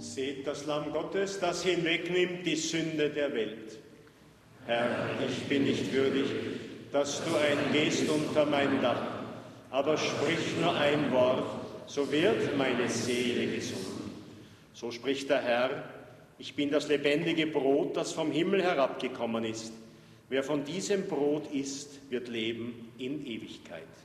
Seht das Lamm Gottes, das hinwegnimmt die Sünde der Welt. Herr, ich bin nicht würdig, dass du eingehst unter mein Dach, aber sprich nur ein Wort, so wird meine Seele gesund. So spricht der Herr, ich bin das lebendige Brot, das vom Himmel herabgekommen ist. Wer von diesem Brot isst, wird leben in Ewigkeit.